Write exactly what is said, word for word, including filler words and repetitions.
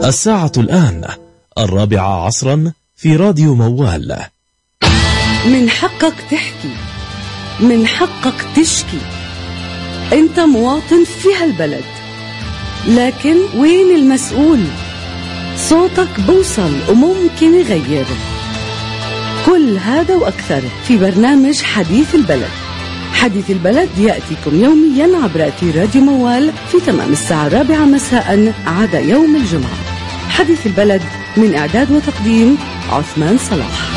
الساعة الآن الرابعة عصرا في راديو موال. من حقك تحكي، من حقك تشكي، انت مواطن في هالبلد، لكن وين المسؤول؟ صوتك بوصل وممكن يغير. كل هذا وأكثر في برنامج حديث البلد. حديث البلد يأتيكم يوميا عبر أثير راديو موال في تمام الساعة الرابعة مساء عدا يوم الجمعة. حديث البلد من إعداد وتقديم عثمان صلاح.